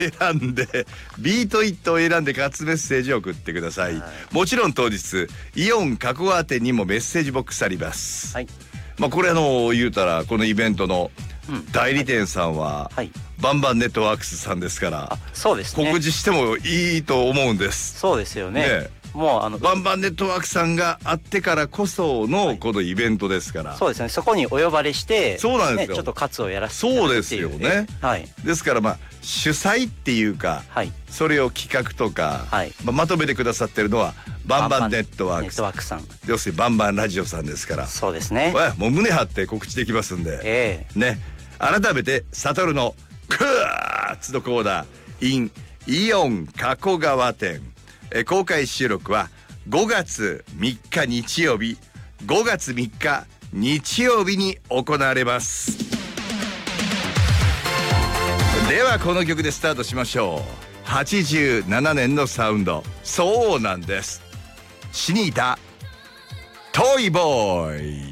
選んでビートイットを選んで活メッセージを送ってください、もちろん当日イオン加古川店にもメッセージボックスあります、これ言うたらこのイベントの代理店さんは、バンバンネットワークスさんですから、 そうですね、 告示してもいいと思うんです。 そうですよね。もうバンバンネットワークさんがあってからこそのこのイベントですから、 そうですね、そこにお呼ばれして、 そうなんですよ、 ちょっと活をやらせていただくっていう。 そうですよね、ですから主催っていうか、それを企画とか、まとめてくださってるのはバンバンネットワークさん、要するにバンバンラジオさんですから、そうですね、もう胸張って告知できますんで、ね、改めてサトルのクーッツのコーナー in イオン加古川店、公開収録は5月3日日曜日、5月3日日曜日に行われます。ではこの曲でスタートしましょう。87年のサウンド、そうなんです、シニータトイボーイ。